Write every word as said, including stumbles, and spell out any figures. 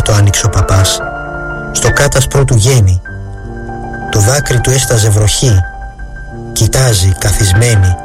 το άνοιξε ο παπάς. Στο κάτασπρο του γένει. Το δάκρυ του έσταζε βροχή. Κοιτάζει καθισμένη